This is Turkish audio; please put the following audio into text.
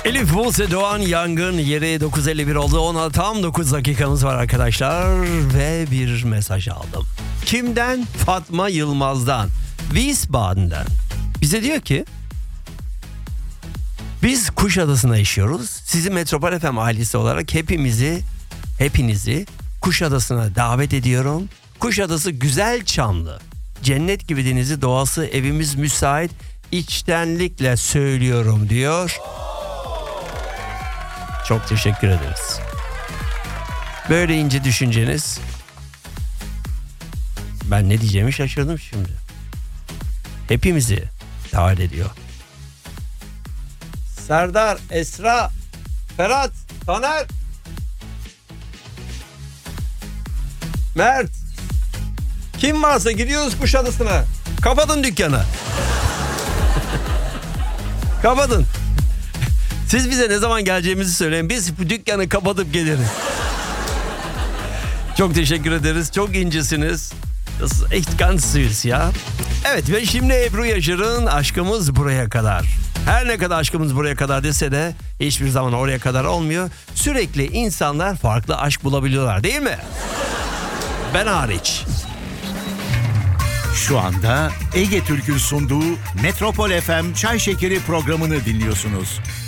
Elif Buse Doğan Yangın yeri 9:51 oldu. Ona tam 9 dakikamız var arkadaşlar. Ve bir mesaj aldım. Kimden? Fatma Yılmaz'dan. Wiesbaden'den. Bize diyor ki biz Kuşadası'na yaşıyoruz. Sizi Metropol FM ailesi olarak hepinizi Kuşadası'na davet ediyorum. Kuşadası güzel Çamlı. Cennet gibi denizi, doğası, evimiz müsait. İçtenlikle söylüyorum diyor. Çok teşekkür ederiz. Böyle ince düşünceniz. Ben ne diyeceğimi şaşırdım şimdi. Hepimizi davet ediyor. Serdar, Esra, Ferhat, Taner, Mert. Kim varsa gidiyoruz Kuşadası'na. Kapatın dükkanı. Kapatın. Siz bize ne zaman geleceğimizi söyleyin. Biz bu dükkanı kapatıp geliriz. Çok teşekkür ederiz. Çok incesiniz. Das ist echt ganz süß ya. Evet ve şimdi Ebru Yaşar'ın Aşkımız Buraya Kadar. Her ne kadar aşkımız buraya kadar dese de hiçbir zaman oraya kadar olmuyor. Sürekli insanlar farklı aşk bulabiliyorlar değil mi? Ben hariç. Şu anda Ege Türk'ün sunduğu Metropol FM Çay Şekeri programını dinliyorsunuz.